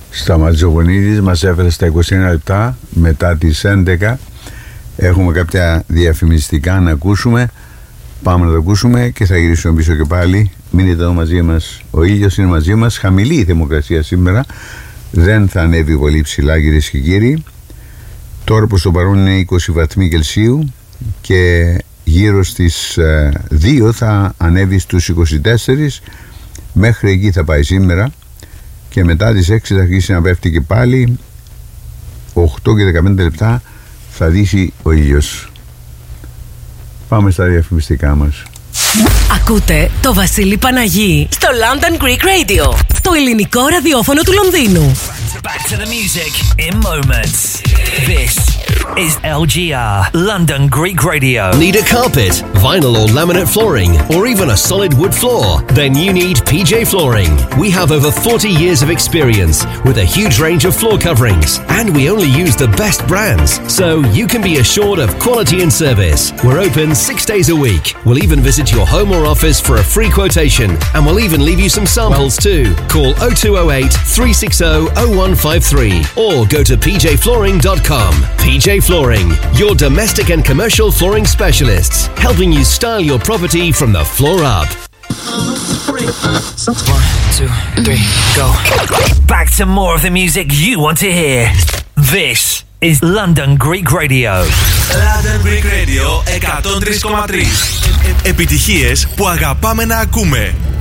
Σταματζογονίδης μας έφερε στα 21 λεπτά μετά τις 11. Έχουμε κάποια διαφημιστικά να ακούσουμε. Πάμε να το ακούσουμε και θα γυρίσουμε πίσω και πάλι. Μείνετε εδώ μαζί μας. Ο ήλιος είναι μαζί μας. Χαμηλή η θερμοκρασία σήμερα. Δεν θα ανέβει πολύ ψηλά, κυρίες και κύριοι. Τώρα προς το παρόν είναι 20 βαθμοί Κελσίου και γύρω στις 2 θα ανέβει στους 24. Μέχρι εκεί θα πάει σήμερα και μετά τις 6 θα αρχίσει να πέφτει και πάλι. 8 και 15 λεπτά θα δύσει ο ήλιος. Πάμε στα διαφημιστικά μας. Ακούτε το Βασίλη Παναγί στο London Greek Radio, το ελληνικό ραδιόφωνο του Λονδίνου. Back to the music in moments. This is LGR, London Greek Radio. Need a carpet, vinyl or laminate flooring, or even a solid wood floor? Then you need PJ Flooring. We have over 40 years of experience with a huge range of floor coverings, and we only use the best brands, so you can be assured of quality and service. We're open 6 days a week. We'll even visit your home or office for a free quotation, and we'll even leave you some samples too. Call 0208 360 0153 or go to pjflooring.com. PJ Flooring, your domestic and commercial flooring specialists, helping you style your property from the floor up. 1, 2, 3, go. Back to more of the music you want to hear. This is London Greek Radio. London Greek Radio 103,3. Επιτυχίες που αγαπάμε να ακούμε.